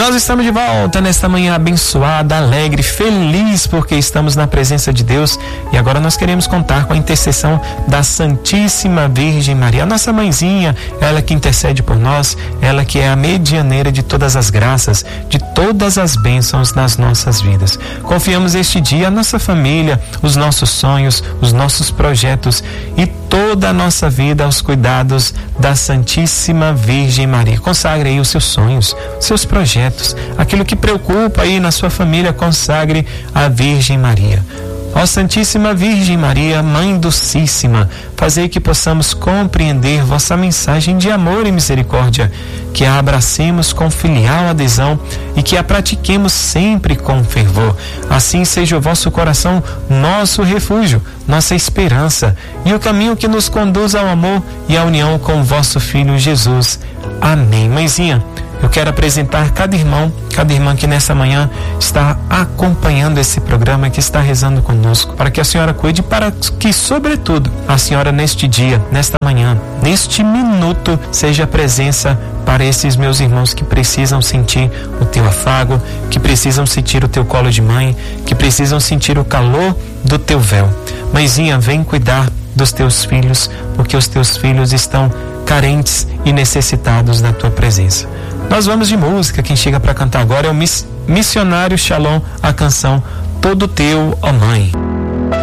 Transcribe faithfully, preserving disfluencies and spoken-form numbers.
Nós estamos de volta nesta manhã abençoada, alegre, feliz, porque estamos na presença de Deus e agora nós queremos contar com a intercessão da Santíssima Virgem Maria, a nossa mãezinha, ela que intercede por nós, ela que é a medianeira de todas as graças, de todas as bênçãos nas nossas vidas. Confiamos este dia a nossa família, os nossos sonhos, os nossos projetos e toda a nossa vida aos cuidados da Santíssima Virgem Maria. Consagre aí os seus sonhos, seus projetos, aquilo que preocupa aí na sua família, consagre à Virgem Maria. Ó Santíssima Virgem Maria, Mãe Docíssima, fazei que possamos compreender vossa mensagem de amor e misericórdia, que a abracemos com filial adesão e que a pratiquemos sempre com fervor. Assim seja o vosso coração nosso refúgio, nossa esperança e o caminho que nos conduz ao amor e à união com o vosso Filho Jesus. Amém. Mãezinha, eu quero apresentar cada irmão, cada irmã que nessa manhã está acompanhando esse programa, que está rezando conosco, para que a senhora cuide, para que, sobretudo, a senhora neste dia, nesta manhã, neste minuto, seja a presença para esses meus irmãos que precisam sentir o teu afago, que precisam sentir o teu colo de mãe, que precisam sentir o calor do teu véu. Mãezinha, vem cuidar dos teus filhos, porque os teus filhos estão carentes e necessitados da tua presença. Nós vamos de música. Quem chega para cantar agora é o Missionário Shalom, a canção Todo Teu, ó Mãe.